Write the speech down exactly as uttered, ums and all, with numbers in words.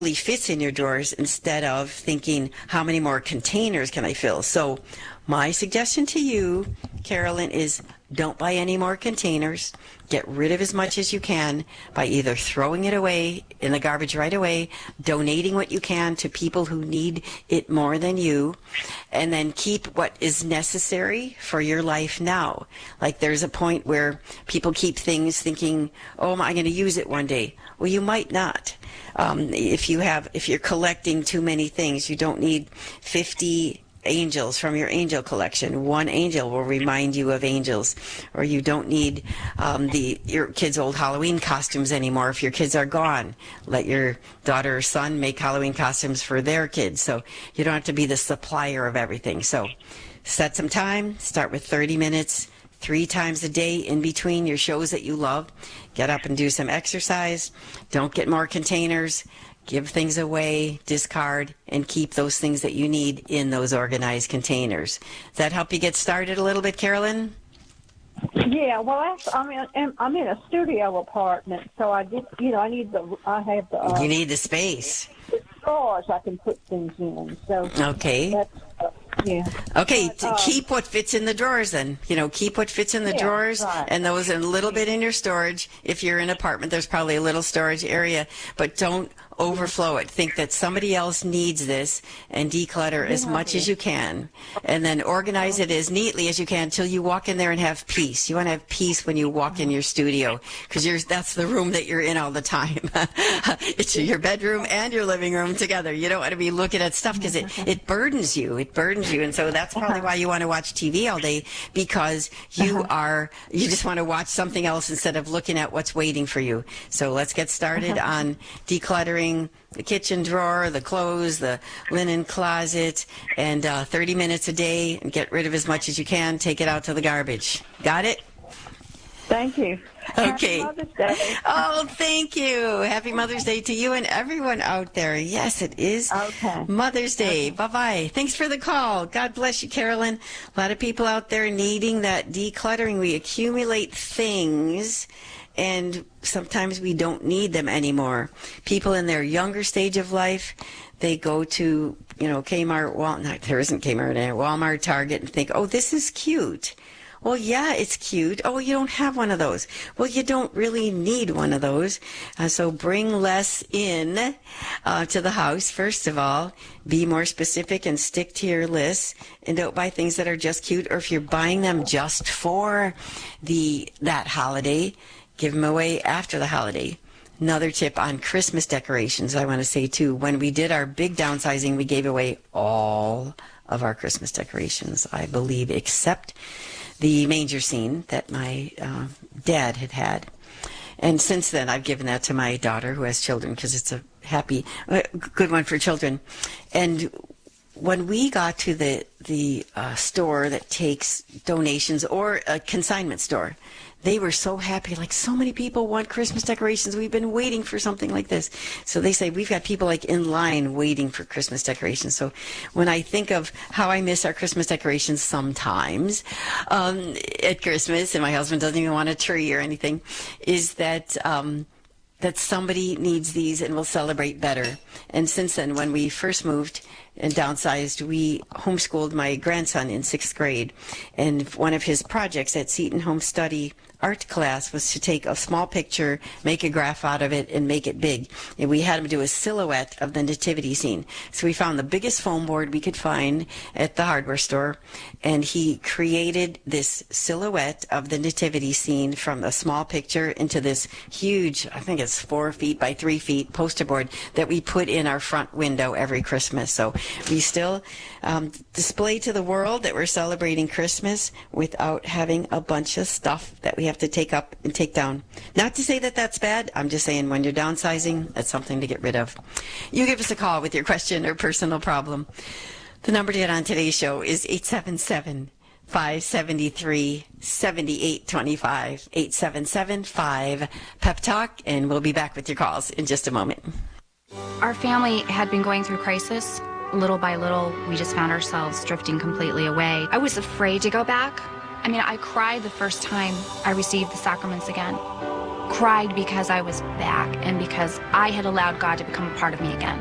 fits in your drawers instead of thinking, how many more containers can I fill? So my suggestion to you, Carolyn, is don't buy any more containers. Get rid of as much as you can by either throwing it away in the garbage right away, donating what you can to people who need it more than you, and then keep what is necessary for your life now. Like there's a point where people keep things thinking, oh, am I going to use it one day? Well, you might not. Um, if you have, if you're collecting too many things, you don't need fifty angels from your angel collection. One angel will remind you of angels. Or you don't need um, the your kids' old Halloween costumes anymore if your kids are gone. Let your daughter or son make Halloween costumes for their kids. So you don't have to be the supplier of everything. So set some time. Start with thirty minutes, three times a day in between your shows that you love. Get up and do some exercise. Don't get more containers. Give things away, discard, and keep those things that you need in those organized containers. Does that help you get started a little bit, Carolyn? Yeah, well, actually, I'm in, I'm in a studio apartment, so I get, you know, I need the, I have the. Uh, you need the space. The drawers I can put things in. So okay. That's, uh, yeah. Okay, but, to um, keep what fits in the drawers then. You know, keep what fits in the yeah, drawers right. and those a little bit in your storage. If you're in an apartment, there's probably a little storage area, but don't overflow it. Think that somebody else needs this and declutter as much as you can, and then organize it as neatly as you can until you walk in there and have peace. You want to have peace when you walk in your studio, because that's the room that you're in all the time. It's your bedroom and your living room together. You don't want to be looking at stuff because it, it burdens you. It burdens you, and so that's probably why you want to watch T V all day, because you are you just want to watch something else instead of looking at what's waiting for you. So let's get started on decluttering the kitchen drawer, the clothes, the linen closet, and uh, thirty minutes a day, and get rid of as much as you can. Take it out to the garbage. Got it? Thank you. Okay. Happy Mother's Day. Oh, thank you. Happy Mother's Day to you and everyone out there. Yes, it is okay. Mother's Day. Okay. Bye-bye. Thanks for the call. God bless you, Carolyn. A lot of people out there needing that decluttering. We accumulate things, and sometimes we don't need them anymore. People in their younger stage of life, they go to, you know, Kmart, Walmart, there isn't Kmart, Walmart, Target, and think, oh, this is cute. Well, yeah, it's cute. Oh, you don't have one of those. Well, you don't really need one of those. Uh, so bring less in uh, to the house, first of all. Be more specific and stick to your lists. And don't buy things that are just cute. Or if you're buying them just for the that holiday, give them away after the holiday. Another tip on Christmas decorations, I want to say, too. When we did our big downsizing, we gave away all of our Christmas decorations, I believe, except the manger scene that my uh, dad had had. And since then, I've given that to my daughter who has children, because it's a happy, uh, good one for children. And when we got to the, the uh, store that takes donations, or a consignment store, they were so happy. Like, so many people want Christmas decorations. We've been waiting for something like this. So they say we've got people like in line waiting for Christmas decorations. So when I think of how I miss our Christmas decorations sometimes um, at Christmas, and my husband doesn't even want a tree or anything, is that um, that somebody needs these and will celebrate better. And since then, when we first moved and downsized, we homeschooled my grandson in sixth grade. And one of his projects at Seton Home Study art class was to take a small picture, make a graph out of it, and make it big. And we had him do a silhouette of the nativity scene. So we found the biggest foam board we could find at the hardware store, and he created this silhouette of the nativity scene from a small picture into this huge, I think it's four feet by three feet poster board that we put in our front window every Christmas. So we still um, display to the world that we're celebrating Christmas without having a bunch of stuff that we have to take up and take down. Not to say that that's bad. I'm just saying when you're downsizing, that's something to get rid of. You give us a call with your question or personal problem. The number to get on today's show is eight seven seven, five seven three, seven eight two five, eight seven seven, five, Pep Talk, and we'll be back with your calls in just a moment. Our family had been going through crisis. Little by little, we just found ourselves drifting completely away. I was afraid to go back. I mean, I cried the first time I received the sacraments again. cried because I was back and because I had allowed God to become a part of me again.